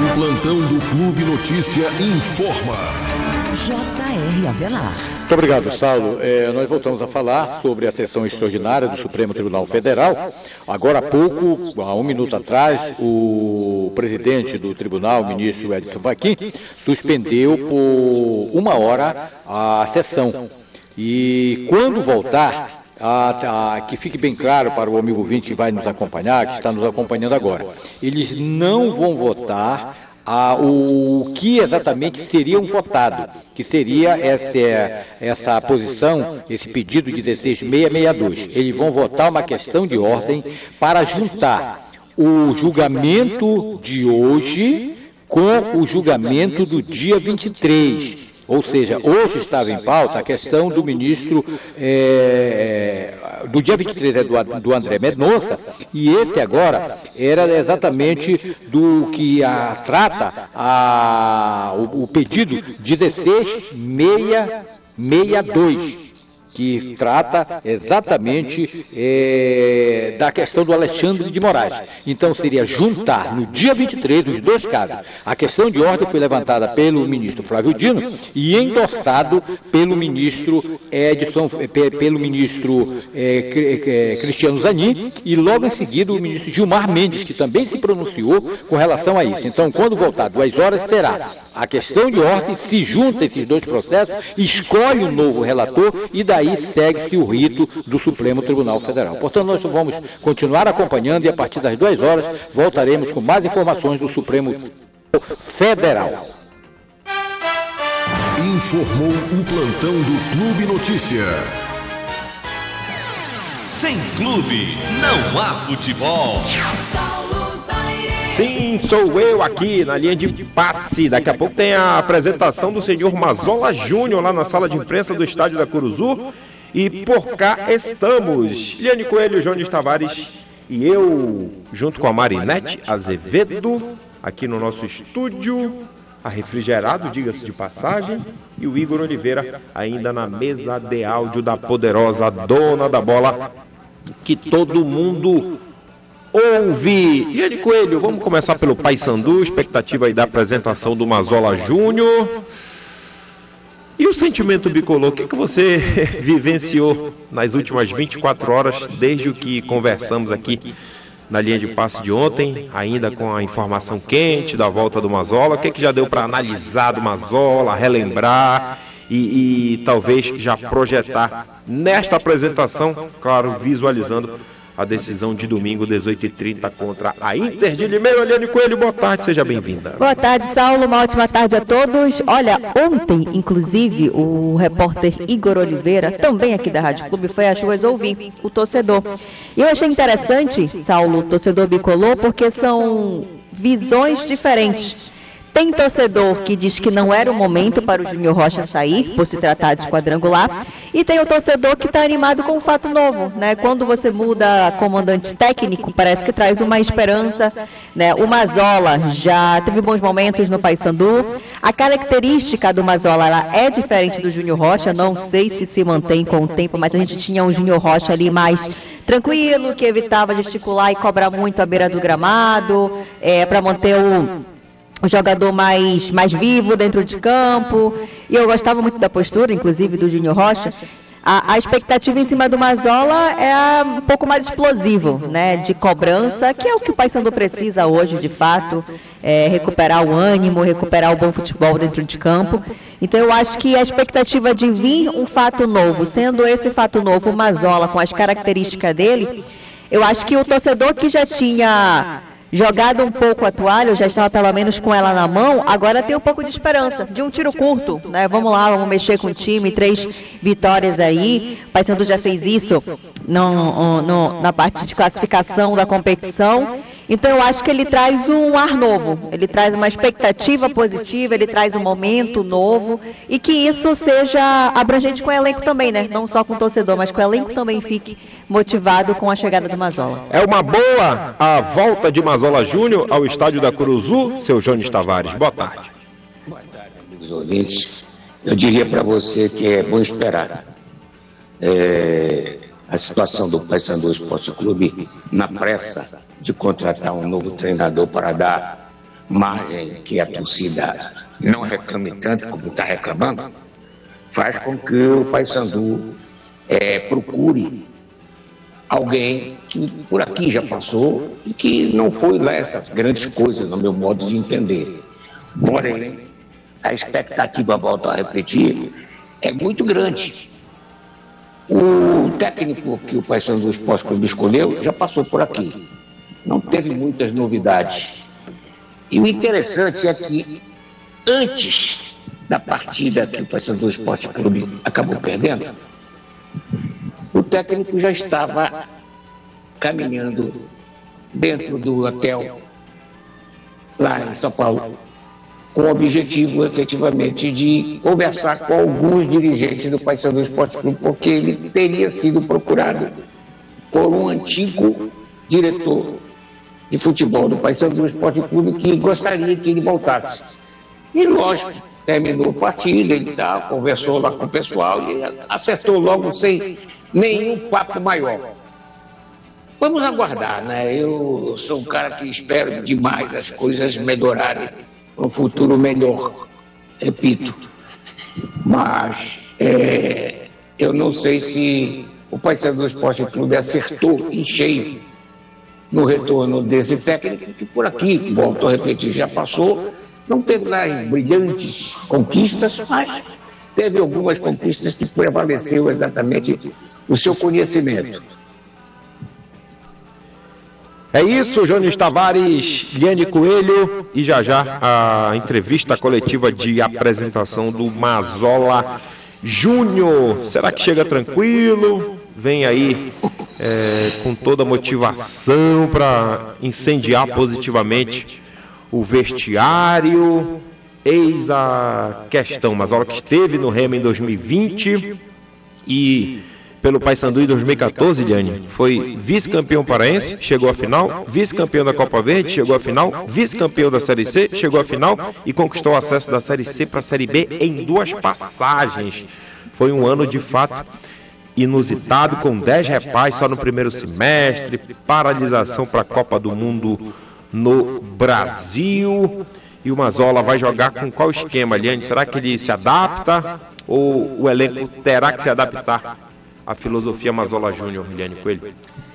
O plantão do Clube Notícia informa. J.R. Avelar. Muito obrigado, Saulo. Nós voltamos a falar sobre a sessão extraordinária do Supremo Tribunal Federal. Agora há pouco, há um minuto atrás, o presidente do tribunal, o ministro Edson Fachin, suspendeu por 1 hora a sessão. E quando voltar, que fique bem claro para o amigo ouvinte que vai nos acompanhar, que está nos acompanhando agora, eles não vão votar o que exatamente seriam votado, que seria essa posição, esse pedido 16662. Eles vão votar uma questão de ordem para juntar o julgamento de hoje com o julgamento do dia 23. Ou seja, hoje estava em pauta a questão do ministro, do dia 23 do André Mendonça, e esse agora era exatamente do que trata o pedido 16662. Que trata exatamente da questão do Alexandre de Moraes. Então seria juntar no dia 23 os dois casos. A questão de ordem foi levantada pelo ministro Flávio Dino e endossado pelo ministro Cristiano Zanin, e logo em seguida o ministro Gilmar Mendes, que também se pronunciou com relação a isso. Então, quando voltar 2 horas, terá a questão de ordem, se junta esses dois processos, escolhe um novo relator e daí segue-se o rito do Supremo Tribunal Federal. Portanto, nós vamos continuar acompanhando e a partir das 2 horas voltaremos com mais informações do Supremo Federal. Informou o plantão do Clube Notícia. Sem clube, não há futebol. Sim, sou eu aqui na linha de passe. Daqui a pouco tem a apresentação do senhor Mazola Júnior lá na sala de imprensa do estádio da Curuzu. E por cá estamos, Liane Coelho, Jones Tavares e eu, junto com a Marinete Azevedo, aqui no nosso estúdio, refrigerado, diga-se de passagem, e o Igor Oliveira ainda na mesa de áudio da poderosa dona da bola, que todo mundo ouve. Liane Coelho, vamos começar pelo Paysandu, expectativa aí da apresentação do Mazola Júnior. E o sentimento bicolor, o que você vivenciou nas últimas 24 horas, desde o que conversamos aqui na linha de passe de ontem, ainda com a informação quente da volta do Mazola? O que já deu para analisar do Mazola, relembrar e talvez já projetar nesta apresentação, claro, visualizando a decisão de domingo, 18h30, contra a Inter de Limeira? Liane Coelho, boa tarde, seja bem-vinda. Boa tarde, Saulo, uma ótima tarde a todos. Olha, ontem, inclusive, o repórter Igor Oliveira, também aqui da Rádio Clube, foi às ruas ouvir o torcedor. E eu achei interessante, Saulo, o torcedor bicolor, porque são visões diferentes. Tem torcedor que diz que não era o momento para o Júnior Rocha sair, por se tratar de quadrangular, e tem o torcedor que está animado com um fato novo, né? Quando você muda comandante técnico, parece que traz uma esperança, né? O Mazola já teve bons momentos no Paysandu. A característica do Mazola, ela é diferente do Júnior Rocha, não sei se mantém com o tempo, mas a gente tinha um Júnior Rocha ali mais tranquilo, que evitava gesticular e cobrar muito à beira do gramado, para manter o jogador mais vivo dentro de campo, e eu gostava muito da postura, inclusive, do Júnior Rocha. A expectativa em cima do Mazola é um pouco mais explosivo, né, de cobrança, que é o que o Paysandu precisa hoje, de fato, recuperar o ânimo, recuperar o bom futebol dentro de campo. Então eu acho que a expectativa de vir um fato novo, sendo esse fato novo o Mazola, com as características dele, eu acho que o torcedor que já tinha jogado um pouco a toalha, eu já estava pelo menos com ela na mão, agora tem um pouco de esperança, de um tiro curto, né? Vamos lá, vamos mexer com o time, 3 vitórias aí, o Paysandu já fez isso na parte de classificação da competição, então eu acho que ele traz um ar novo, ele traz uma expectativa positiva, ele traz um momento novo, e que isso seja abrangente com o elenco também, né? Não só com o torcedor, mas que o elenco também fique motivado com a chegada do Mazola. É uma boa a volta de Mazola Júnior ao estádio da Curuzu, seu Jones Tavares. Boa tarde. Boa tarde, amigos ouvintes. Eu diria para você que é bom esperar. A situação do Paysandu Esporte Clube na pressa de contratar um novo treinador para dar margem que a torcida não reclame tanto como está reclamando, faz com que o Paysandu procure alguém que por aqui já passou e que não foi lá essas grandes coisas, no meu modo de entender. Porém, a expectativa, volto a repetir, é muito grande. O técnico que o Paysandu Esporte Clube escolheu já passou por aqui. Não teve muitas novidades. E o interessante é que, antes da partida que o Paysandu Esporte Clube acabou perdendo, o técnico já estava caminhando dentro do hotel lá em São Paulo, com o objetivo, efetivamente, de conversar com alguns dirigentes do Paysandu Esporte Clube, porque ele teria sido procurado por um antigo diretor de futebol do Paysandu Esporte Clube que gostaria que ele voltasse. E, lógico, terminou a partida, ele conversou lá com o pessoal e acertou logo sem nenhum papo maior. Vamos aguardar, né? Eu sou um cara que espero demais as coisas melhorarem para um futuro melhor, repito. Mas eu não sei se o Paysandu Esporte Clube acertou em cheio no retorno desse técnico, que por aqui, volto a repetir, já passou, não teve lá brilhantes conquistas, mas teve algumas conquistas que prevaleceu exatamente o seu conhecimento. É isso, Jones Tavares, Liane Coelho, e já a entrevista coletiva de apresentação do Mazola Júnior. Será que chega tranquilo? Vem aí com toda a motivação para incendiar positivamente o vestiário. Eis a questão, Mazola que esteve no Remo em 2020 e pelo Paysandu em 2014, Liane, foi vice-campeão paraense, chegou à final, vice-campeão da Copa Verde, chegou à final, vice-campeão da Série C, chegou à final e conquistou o acesso da Série C para a Série B em 2 passagens. Foi um ano de fato inusitado, com 10 repais só no primeiro semestre, paralisação para a Copa do Mundo no Brasil. E o Mazola vai jogar com qual esquema, Liane? Será que ele se adapta ou o elenco terá que se adaptar à filosofia Mazola Júnior, Liane Coelho?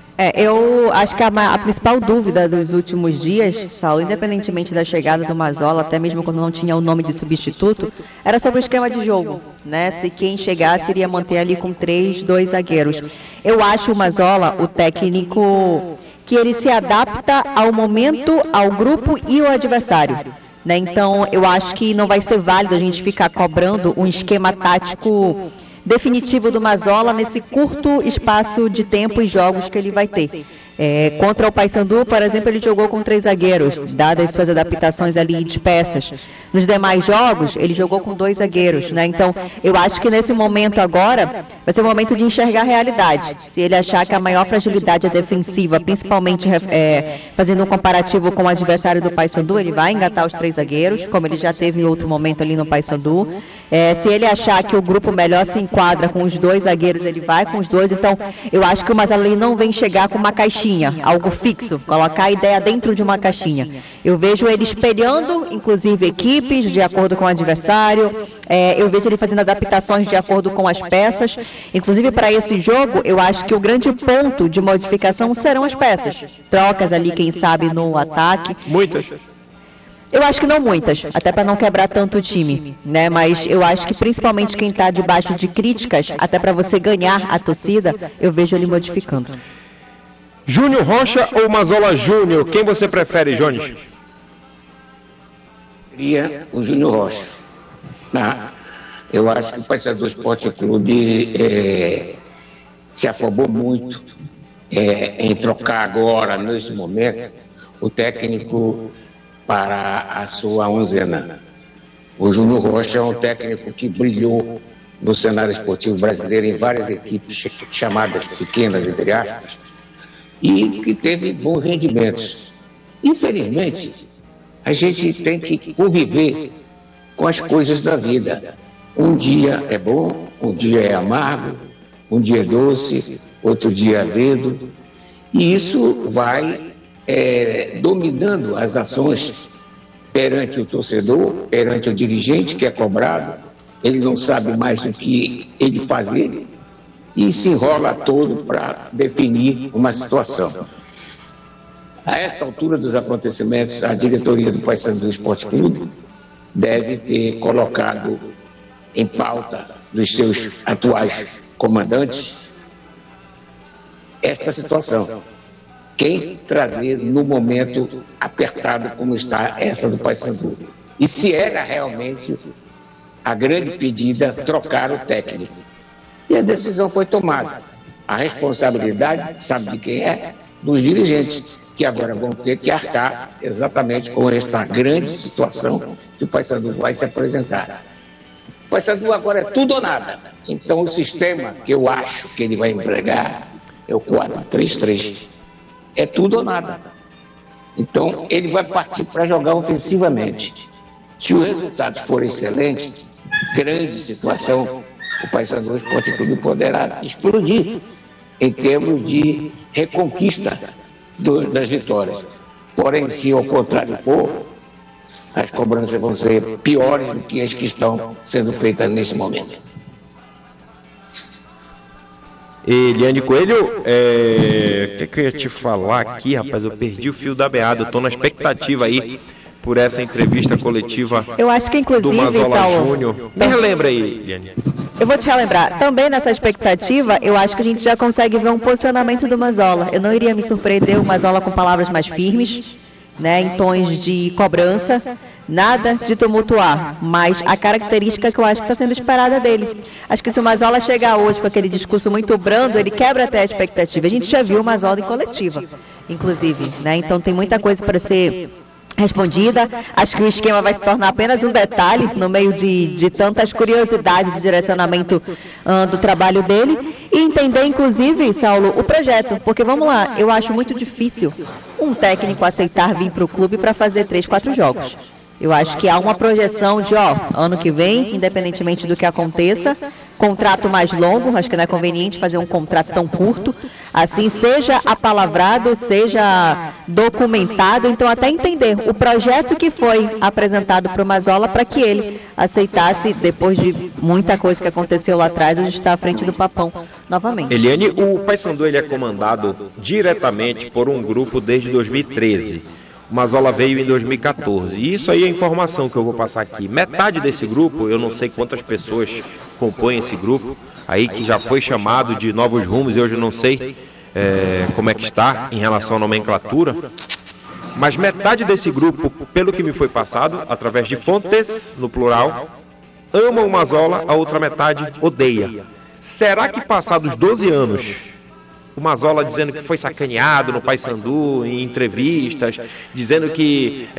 Eu acho que a principal dúvida dos últimos dias, Saulo, independentemente da chegada do Mazola, até mesmo quando não tinha o nome de substituto, era sobre o esquema de jogo, né? Se quem chegasse iria manter ali com 2 zagueiros. Eu acho o Mazola, o técnico, que ele se adapta ao momento, ao grupo e ao adversário. Né? Então, eu acho que não vai ser válido a gente ficar cobrando um esquema tático definitivo do Mazola nesse curto espaço de tempo e jogos que ele vai ter. Contra o Paysandu, por exemplo, ele jogou com 3 zagueiros, dadas suas adaptações ali de peças. Nos demais jogos, ele jogou com 2 zagueiros, né? Então, eu acho que nesse momento agora, vai ser o momento de enxergar a realidade. Se ele achar que a maior fragilidade é defensiva, principalmente fazendo um comparativo com o adversário do Paysandu, ele vai engatar os 3 zagueiros, como ele já teve em outro momento ali no Paysandu. Se ele achar que o grupo melhor se enquadra com os 2 zagueiros, ele vai com os 2. Então, eu acho que o Mazola não vem chegar com uma caixinha, algo fixo, colocar a ideia dentro de uma caixinha. Eu vejo ele espelhando, inclusive, equipes de acordo com o adversário. Eu vejo ele fazendo adaptações de acordo com as peças. Inclusive, para esse jogo, eu acho que o grande ponto de modificação serão as peças. Trocas ali, quem sabe, no ataque. Muitas. Eu acho que não muitas, até para não quebrar tanto o time, né? Mas eu acho que principalmente quem está debaixo de críticas, até para você ganhar a torcida, eu vejo ele modificando. Júnior Rocha ou Mazola Júnior? Quem você prefere, Jones? Seria o Júnior Rocha. Eu acho que o Paysandu Esporte Clube se afobou muito em trocar agora, nesse momento, o técnico para a sua onzena. O Júnior Rocha é um técnico que brilhou no cenário esportivo brasileiro em várias equipes chamadas pequenas, entre aspas, e que teve bons rendimentos. Infelizmente, a gente tem que conviver com as coisas da vida. Um dia é bom, um dia é amargo, um dia é doce, outro dia é azedo, e isso vai dominando as ações perante o torcedor, perante o dirigente que é cobrado, ele não sabe mais o que ele fazer e se enrola todo para definir uma situação. A esta altura dos acontecimentos, a diretoria do Paysandu Esporte Clube deve ter colocado em pauta dos seus atuais comandantes esta situação. Quem trazer no momento apertado como está essa do Paysandu. E se era realmente a grande pedida trocar o técnico. E a decisão foi tomada. A responsabilidade, sabe de quem é? Dos dirigentes, que agora vão ter que arcar exatamente com esta grande situação que o Paysandu vai se apresentar. O Paysandu agora é tudo ou nada. Então o sistema que eu acho que ele vai empregar é o 4-3-3. É tudo ou nada. Então ele vai partir para jogar ofensivamente. Se o resultado for excelente, grande situação, o Paysandu Esporte Clube poderá explodir em termos de reconquista das vitórias. Porém, se ao contrário for, as cobranças vão ser piores do que as que estão sendo feitas nesse momento. Eliane Coelho, o que eu ia te falar aqui, rapaz? Eu perdi o fio da meada, estou na expectativa aí por essa entrevista coletiva. Eu acho que inclusive, do Mazola Saulo, Júnior. Me relembra aí, Eliane. Eu vou te relembrar, também nessa expectativa, eu acho que a gente já consegue ver um posicionamento do Mazola. Eu não iria me surpreender o Mazola com palavras mais firmes, né, em tons de cobrança, nada de tumultuar, mas a característica que eu acho que está sendo esperada dele. Acho que se o Mazola chegar hoje com aquele discurso muito brando, ele quebra até a expectativa. A gente já viu o Mazola em coletiva, inclusive, né, então tem muita coisa para ser respondida. Acho que o esquema vai se tornar apenas um detalhe no meio de tantas curiosidades de direcionamento do trabalho dele e entender, inclusive, Saulo, o projeto, porque vamos lá, eu acho muito difícil um técnico aceitar vir para o clube para fazer 3, 4 jogos. Eu acho que há uma projeção de, ano que vem, independentemente do que aconteça, contrato mais longo, acho que não é conveniente fazer um contrato tão curto, assim, seja apalavrado, seja documentado, então até entender o projeto que foi apresentado para o Mazola para que ele aceitasse, depois de muita coisa que aconteceu lá atrás, hoje está à frente do Papão novamente. Eliane, o Paysandu ele é comandado diretamente por um grupo desde 2013. O Mazola veio em 2014. E isso aí é a informação que eu vou passar aqui. Metade desse grupo, eu não sei quantas pessoas compõem esse grupo, aí que já foi chamado de Novos Rumos, e hoje eu não sei como é que está em relação à nomenclatura. Mas metade desse grupo, pelo que me foi passado, através de fontes, no plural, ama o Mazola, a outra metade odeia. Será que passados 12 anos... o Mazola dizendo que foi sacaneado no Paysandu, em entrevistas, dizendo que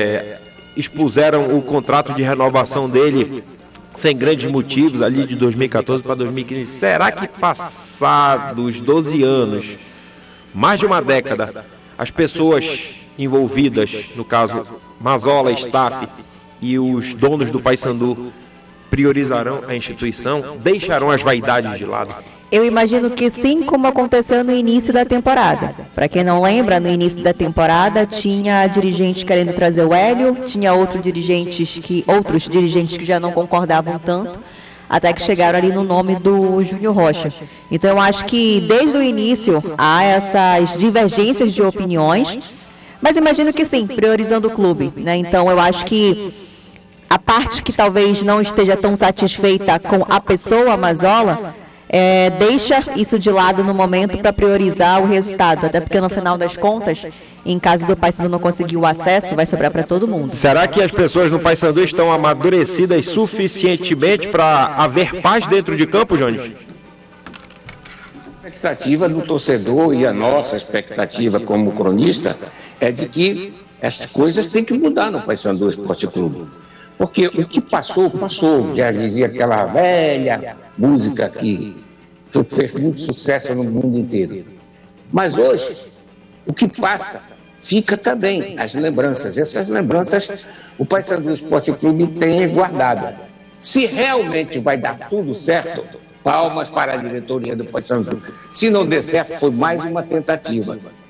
expuseram o contrato de renovação dele sem grandes motivos, ali de 2014 para 2015. Será que passados 12 anos, mais de uma década, as pessoas envolvidas, no caso Mazola, staff e os donos do Paysandu, priorizarão a instituição, deixarão as vaidades de lado? Eu imagino que sim, como aconteceu no início da temporada. Para quem não lembra, no início da temporada tinha dirigente querendo trazer o Hélio, tinha outros dirigentes que já não concordavam tanto, até que chegaram ali no nome do Júnior Rocha. Então eu acho que desde o início há essas divergências de opiniões, mas imagino que sim, priorizando o clube, né? Então eu acho que a parte que talvez não esteja tão satisfeita com a pessoa Mazola, deixa isso de lado no momento para priorizar o resultado, até porque no final das contas, em caso do Paysandu não conseguir o acesso, vai sobrar para todo mundo. Será que as pessoas no Paysandu estão amadurecidas suficientemente para haver paz dentro de campo, Jones? A expectativa do torcedor e a nossa expectativa como cronista é de que essas coisas têm que mudar no Paysandu Esporte Clube. Porque o que passou, passou. Já dizia aquela velha música que fez muito sucesso no mundo inteiro. Mas hoje, o que passa, fica também as lembranças. Essas lembranças o Paysandu Esporte Clube tem guardada. Se realmente vai dar tudo certo, palmas para a diretoria do Paysandu. Se não der certo, foi mais uma tentativa.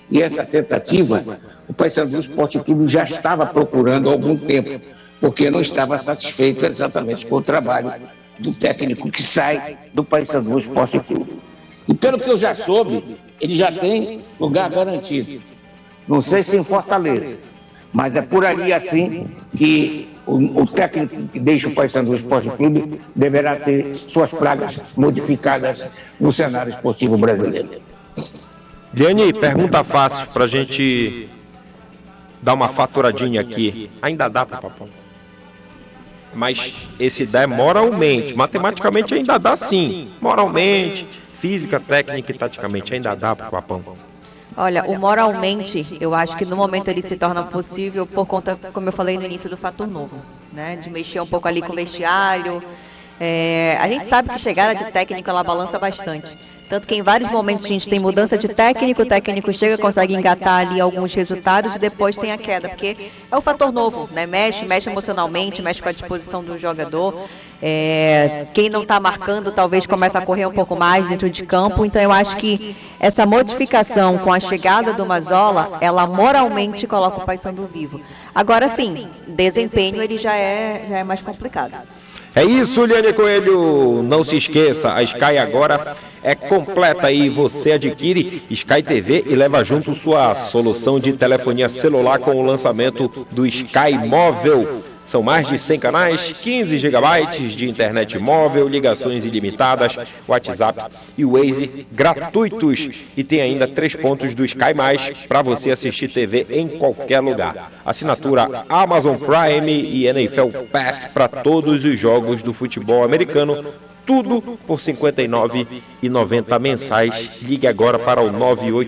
E essa tentativa, o Paysandu Esporte Clube já estava procurando há algum tempo, porque não estava satisfeito exatamente com o trabalho do técnico que sai do Paysandu Esporte Clube. E pelo que eu já soube, ele já tem lugar garantido. Não sei se em Fortaleza, mas é por ali assim que o técnico que deixa o Paysandu Esporte Clube deverá ter suas pragas modificadas no cenário esportivo brasileiro. Liane, pergunta fácil pra gente dar uma faturadinha aqui. Ainda dá para Papão? Mas esse dá é moralmente. Matematicamente ainda dá sim. Moralmente, física, técnica e taticamente ainda dá para Papão. Olha, o moralmente, eu acho que no momento ele se torna possível por conta, como eu falei no início, do fator novo, né? De mexer um pouco ali com o vestiário. A gente sabe que chegada de técnico ela balança bastante. Tanto que em vários momentos a gente tem mudança de técnico, o técnico chega, consegue engatar ali alguns resultados e depois tem a queda, porque é o fator novo, né? Mexe emocionalmente, mexe com a disposição do jogador. Quem não está marcando talvez comece a correr um pouco mais dentro de campo, então eu acho que essa modificação com a chegada do Mazzola, ela moralmente coloca o Paysandu vivo. Agora sim, desempenho ele já é mais complicado. É isso, Liane Coelho. Não se esqueça, a Sky agora é completa e você adquire Sky TV e leva junto sua solução de telefonia celular com o lançamento do Sky Móvel. São mais de 100 canais, 15 GB de internet móvel, ligações ilimitadas, WhatsApp e Waze gratuitos. E tem ainda 3 pontos do Sky Mais para você assistir TV em qualquer lugar. Assinatura Amazon Prime e NFL Pass para todos os jogos do futebol americano. Tudo por R$ 59,90 mensais. Ligue agora para o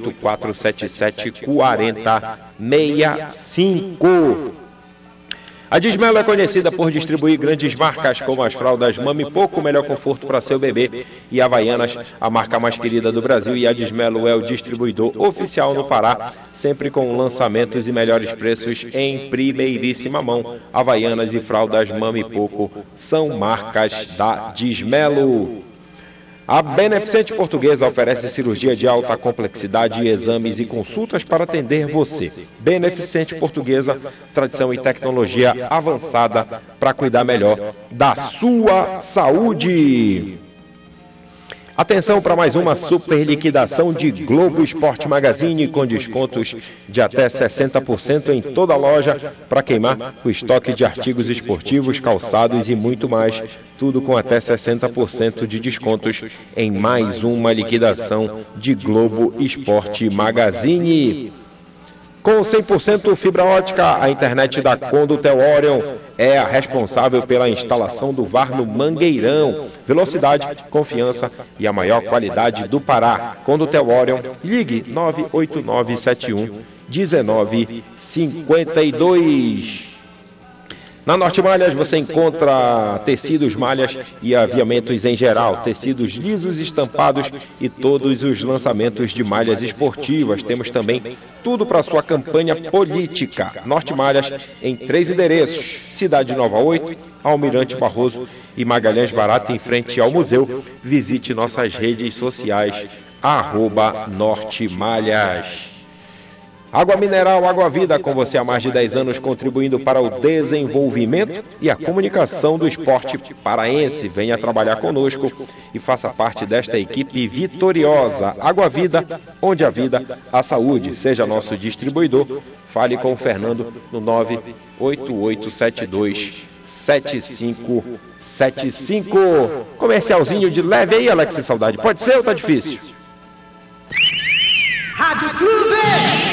984774065. A Dismelo é conhecida por distribuir grandes marcas como as fraldas Mami Poco, melhor conforto para seu bebê, e Havaianas, a marca mais querida do Brasil, e a Dismelo é o distribuidor oficial no Pará, sempre com lançamentos e melhores preços em primeiríssima mão. Havaianas e fraldas Mami Poco são marcas da Dismelo. A Beneficente Portuguesa oferece cirurgia de alta complexidade, exames e consultas para atender você. Beneficente Portuguesa, tradição e tecnologia avançada para cuidar melhor da sua saúde. Atenção para mais uma super liquidação de Globo Esporte Magazine com descontos de até 60% em toda a loja para queimar o estoque de artigos esportivos, calçados e muito mais. Tudo com até 60% de descontos em mais uma liquidação de Globo Esporte Magazine. Com 100% fibra ótica, a internet da Condutel Orion é a responsável pela instalação do VAR no Mangueirão. Velocidade, confiança e a maior qualidade do Pará. Condutel Orion, ligue 989711952. Na Norte Malhas você encontra tecidos, malhas e aviamentos em geral, tecidos lisos, estampados e todos os lançamentos de malhas esportivas. Temos também tudo para sua campanha política. Norte Malhas em 3 endereços: Cidade Nova 8, Almirante Barroso e Magalhães Barata, em frente ao museu. Visite nossas redes sociais, @Norte Malhas. Água mineral, Água Vida, com você há mais de 10 anos, contribuindo para o desenvolvimento e a comunicação do esporte paraense. Venha trabalhar conosco e faça parte desta equipe vitoriosa. Água Vida, onde a vida, a saúde. Seja nosso distribuidor. Fale com o Fernando no 988727575. Comercialzinho de leve aí, Alex Saudade. Pode ser ou tá difícil? Rádio Clube!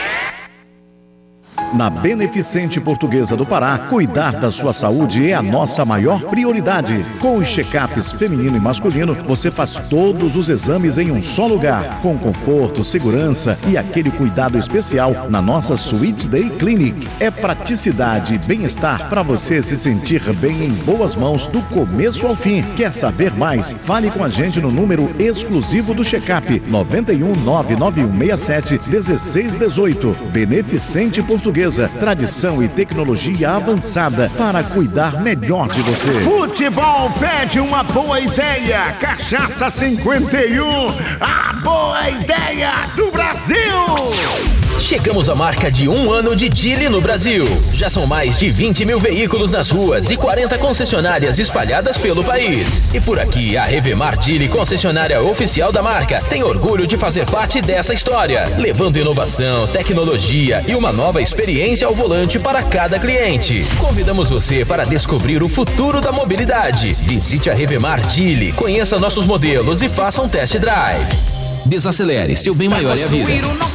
Na Beneficente Portuguesa do Pará, cuidar da sua saúde é a nossa maior prioridade. Com os check-ups feminino e masculino, você faz todos os exames em um só lugar, com conforto, segurança e aquele cuidado especial na nossa Sweet Day Clinic. É praticidade e bem-estar para você se sentir bem em boas mãos do começo ao fim. Quer saber mais? Fale com a gente no número exclusivo do check-up 91 99167 1618. Beneficente Portuguesa. Portuguesa, tradição e tecnologia avançada para cuidar melhor de você. Futebol pede uma boa ideia. Cachaça 51, a boa ideia do Brasil. Chegamos à marca de 1 ano de Geely no Brasil. Já são mais de 20 mil veículos nas ruas e 40 concessionárias espalhadas pelo país. E por aqui, a Revemar Geely, concessionária oficial da marca, tem orgulho de fazer parte dessa história, levando inovação, tecnologia e uma nova experiência ao volante para cada cliente. Convidamos você para descobrir o futuro da mobilidade. Visite a Revemar Geely, conheça nossos modelos e faça um test drive. Desacelere, seu bem maior é a vida.